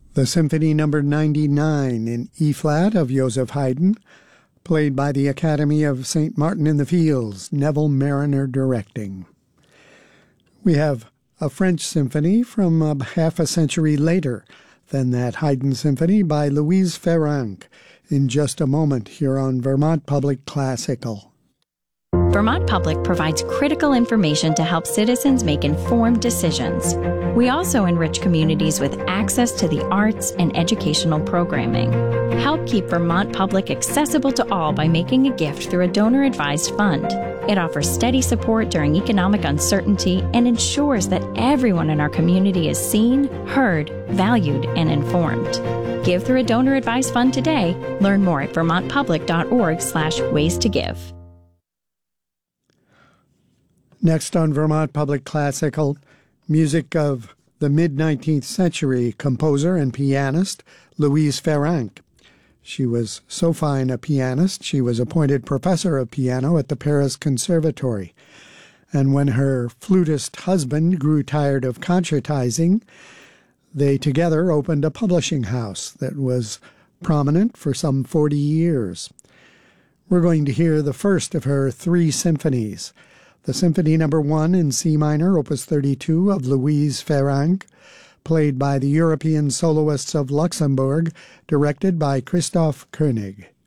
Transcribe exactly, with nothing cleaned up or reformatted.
The Symphony Number ninety-nine in E-flat of Joseph Haydn, played by the Academy of Saint Martin in the Fields, Neville Marriner directing. We have a French symphony from uh, half a century later than that Haydn symphony by Louise Ferrand in just a moment here on Vermont Public Classical. Vermont Public provides critical information to help citizens make informed decisions. We also enrich communities with access to the arts and educational programming. Help keep Vermont Public accessible to all by making a gift through a donor-advised fund. It offers steady support during economic uncertainty and ensures that everyone in our community is seen, heard, valued, and informed. Give through a donor-advised fund today. Learn more at vermontpublic.org slash ways to give. Next on Vermont Public Classical, music of the mid-nineteenth century composer and pianist Louise Ferrand. She was so fine a pianist, she was appointed professor of piano at the Paris Conservatory. And when her flutist husband grew tired of concertizing, they together opened a publishing house that was prominent for some forty years. We're going to hear the first of her three symphonies, the Symphony Number one in C minor, Opus thirty-two of Louise Ferrand, played by the European Soloists of Luxembourg, directed by Christoph Koenig.